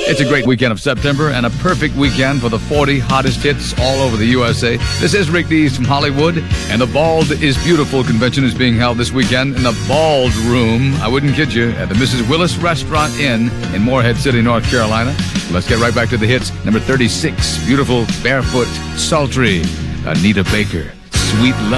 It's a great weekend of September and a perfect weekend for the 40 hottest hits all over the USA. This is Rick Dees from Hollywood, and the Bald is Beautiful convention is being held this weekend in the Bald Room. I wouldn't kid you, at the Mrs. Willis Restaurant Inn in Morehead City, North Carolina. Let's get right back to the hits. Number 36, Beautiful, Barefoot, Sultry, Anita Baker, Sweet Love.